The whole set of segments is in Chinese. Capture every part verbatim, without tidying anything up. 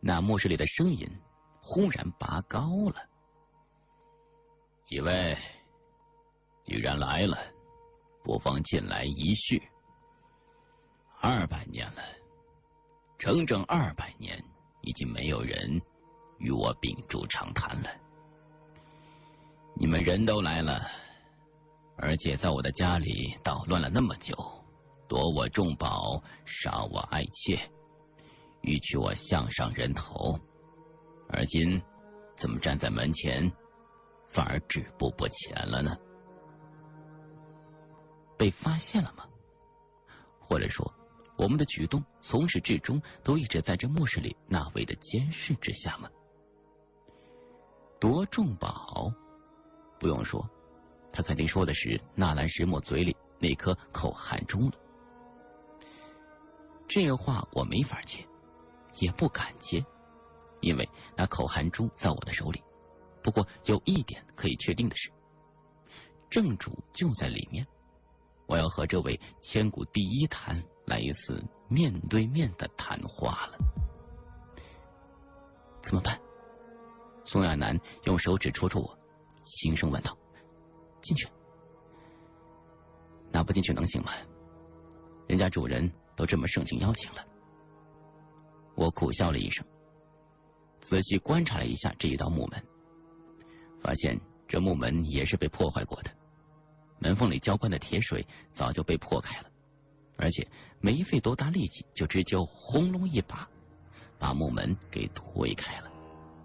那墓室里的声音忽然拔高了：“几位，既然来了，不妨进来一叙。二百年了，整整二百年，已经没有人与我秉烛长谈了。你们人都来了，而且在我的家里捣乱了那么久，夺我重宝，杀我爱妾，欲取我项上人头，而今怎么站在门前，反而止步不前了呢？被发现了吗？或者说，我们的举动从始至终都一直在这墓室里那位的监视之下吗？夺重宝，不用说，他肯定说的是纳兰石墨嘴里那颗口汗珠了。这话我没法接，也不敢接，因为那口汗珠在我的手里。不过有一点可以确定的是，正主就在里面。我要和这位千古第一坛来一次面对面的谈话了。怎么办？宋亚楠用手指戳戳我，轻声问道：“进去。”那不进去能行吗？人家主人都这么盛情邀请了。我苦笑了一声，仔细观察了一下这一道木门，发现这木门也是被破坏过的，门缝里浇灌的铁水早就被破开了，而且没费多大力气就直接轰隆一把把木门给推开了。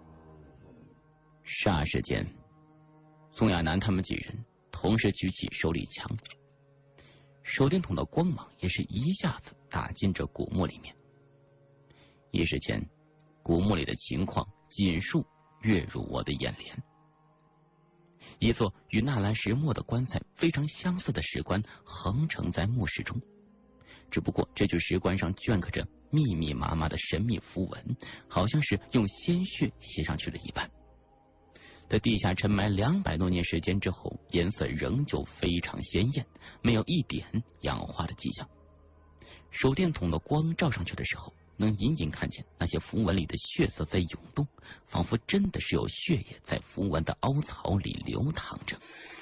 霎时间，宋亚楠他们几人同时举起手里枪，手电筒的光芒也是一下子打进这古墓里面。一时间，古墓里的情况尽数跃入我的眼帘。一座与纳兰石墨的棺材非常相似的石棺横呈在墓室中，只不过这具石棺上镌刻着密密麻麻的神秘符文，好像是用鲜血写上去了一般。在地下沉埋两百多年时间之后，颜色仍旧非常鲜艳，没有一点氧化的迹象。手电筒的光照上去的时候，能隐隐看见那些符文里的血色在涌动，仿佛真的是有血液在符文的凹槽里流淌着。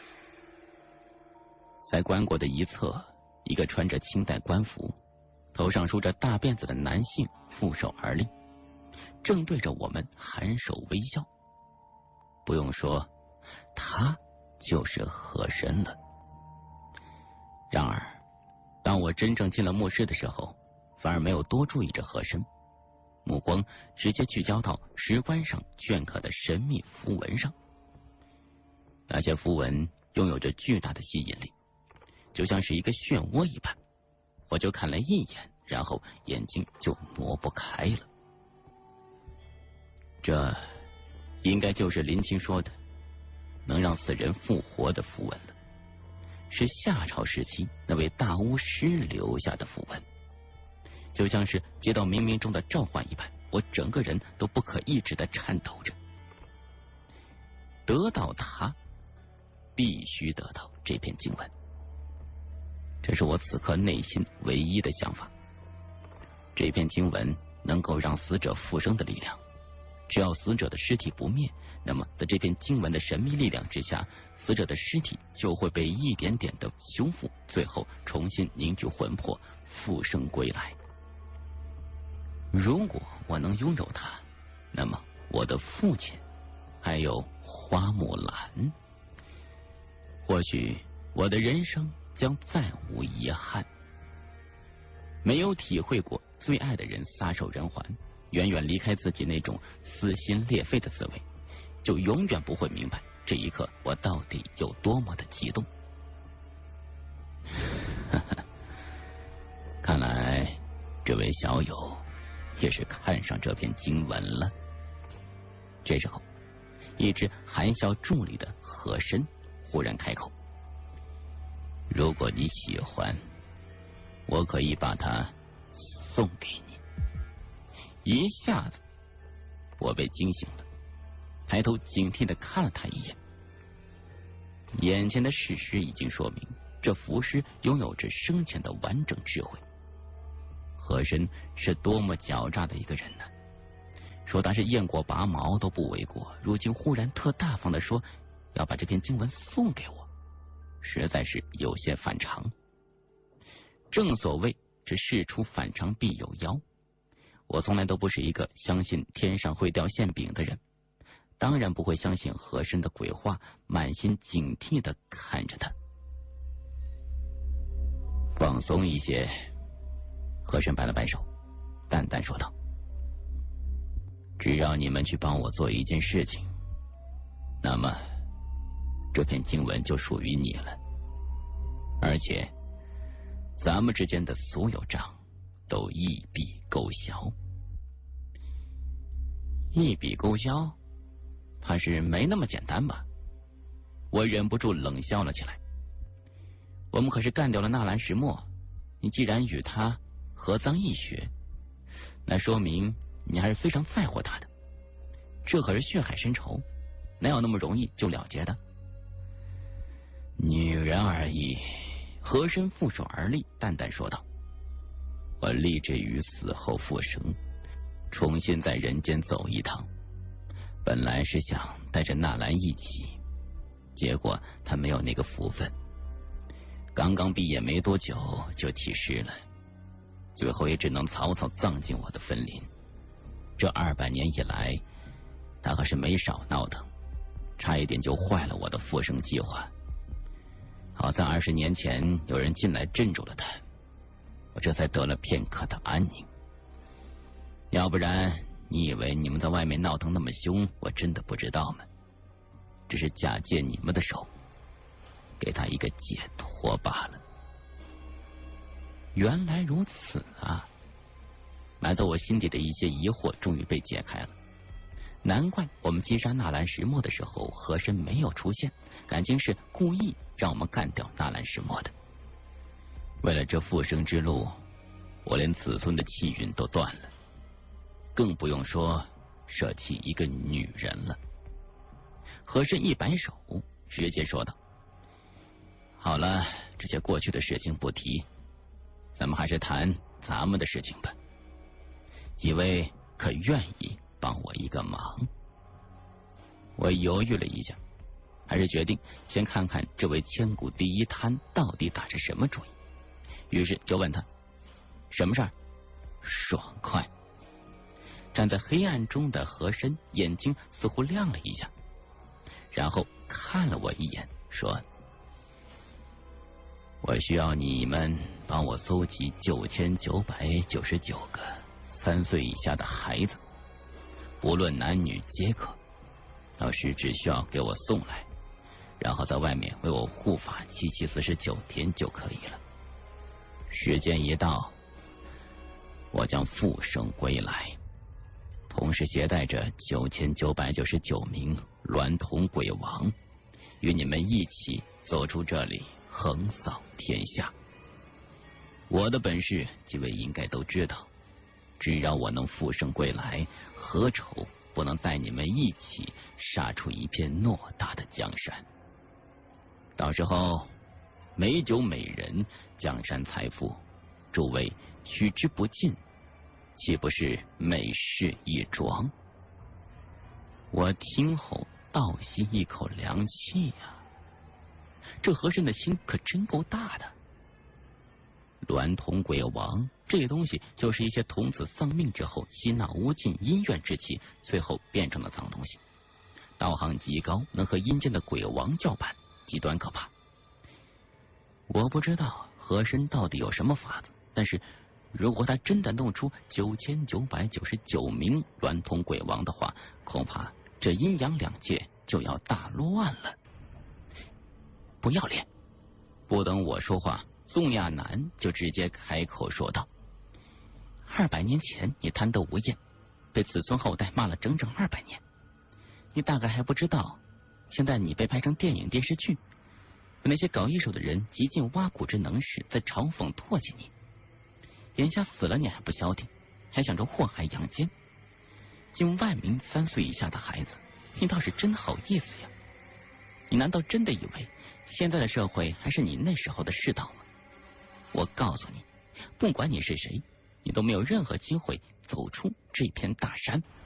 在棺椁的一侧，一个穿着清代官服、头上梳着大辫子的男性负手而立，正对着我们颔首微笑。不用说，他就是和珅了。然而，当我真正进了墓室的时候，反而没有多注意着和珅，目光直接聚焦到石棺上镌刻的神秘符文上。那些符文拥有着巨大的吸引力，就像是一个漩涡一般。我就看了一眼，然后眼睛就挪不开了。这应该就是林清说的能让死人复活的符文了，是夏朝时期那位大巫师留下的符文，就像是接到冥冥中的召唤一般，我整个人都不可抑制的颤抖着。得到它，必须得到这篇经文，这是我此刻内心唯一的想法。这篇经文能够让死者复生的力量，只要死者的尸体不灭，那么在这篇经文的神秘力量之下，死者的尸体就会被一点点的修复，最后重新凝聚魂魄，复生归来。如果我能拥有它，那么我的父亲还有花木兰，或许我的人生将再无遗憾。没有体会过最爱的人撒手人寰，远远离开自己那种撕心裂肺的滋味，就永远不会明白这一刻我到底有多么的激动。看来这位小友也是看上这篇经文了。这时候，一直含笑伫立的和珅忽然开口：“如果你喜欢，我可以把它送给你。”一下子我被惊醒了，抬头警惕地看了他一眼。眼前的事实已经说明，这符师拥有着生前的完整智慧。和珅是多么狡诈的一个人呢！ 说他是雁过拔毛都不为过，如今忽然特大方的说要把这篇经文送给我，实在是有些反常。正所谓这事出反常必有妖，我从来都不是一个相信天上会掉馅饼的人，当然不会相信和珅的鬼话，满心警惕的看着他。放松一些，和珅摆了摆手，淡淡说道：只要你们去帮我做一件事情，那么这篇经文就属于你了，而且咱们之间的所有账都一笔勾销。一笔勾销，怕是没那么简单吧？我忍不住冷笑了起来。我们可是干掉了纳兰石墨，你既然与他合赃一血，那说明你还是非常在乎他的，这可是血海深仇，哪有那么容易就了结的？女人而已。和珅负手而立，淡淡说道：我立志于死后复生，重新在人间走一趟。本来是想带着纳兰一起，结果他没有那个福分，刚刚毕业没多久就去世了，最后也只能草草葬进我的坟林。这二百年以来，他可是没少闹腾，差一点就坏了我的复生计划。好在二十年前有人进来镇住了他，我这才得了片刻的安宁。要不然你以为你们在外面闹腾那么凶，我真的不知道吗？只是假借你们的手，给他一个解脱罢了。原来如此啊！埋在我心底的一些疑惑终于被解开了。难怪我们击杀纳兰石墨的时候，和珅没有出现，感情是故意让我们干掉纳兰石墨的。为了这复生之路，我连子孙的气运都断了，更不用说舍弃一个女人了。和珅一摆手，直接说道：好了，这些过去的事情不提，咱们还是谈咱们的事情吧。几位可愿意帮我一个忙？我犹豫了一下，还是决定先看看这位千古第一贪到底打着什么主意，于是就问他什么事儿。爽快。站在黑暗中的和珅眼睛似乎亮了一下，然后看了我一眼，说：我需要你们帮我搜集九千九百九十九个三岁以下的孩子，不论男女皆可，到时只需要给我送来，然后在外面为我护法七七四十九天就可以了。时间一到，我将复生归来，同时携带着九千九百九十九名娈童鬼王，与你们一起走出这里，横扫天下。我的本事几位应该都知道，只要我能复生归来，何愁不能带你们一起杀出一片偌大的江山？到时候美酒美人，江山财富，诸位取之不尽，岂不是美事一桩？我听后倒吸一口凉气呀、啊！这和珅的心可真够大的。娈童鬼王这东西，就是一些童子丧命之后吸纳无尽阴怨之气，最后变成了脏东西，道行极高，能和阴间的鬼王叫板，极端可怕。我不知道和珅到底有什么法子，但是如果他真的弄出九千九百九十九名娈童鬼王的话，恐怕这阴阳两界就要大乱了。不要脸！不等我说话，宋亚楠就直接开口说道：二百年前你贪得无厌，被子孙后代骂了整整二百年，你大概还不知道，现在你被拍成电影电视剧，有那些搞艺术的人极尽挖苦之能事，在嘲讽唾弃你。眼下死了你还不消停，还想着祸害阳间，近万名三岁以下的孩子，你倒是真好意思呀！你难道真的以为现在的社会还是你那时候的世道吗？我告诉你，不管你是谁，你都没有任何机会走出这片大山。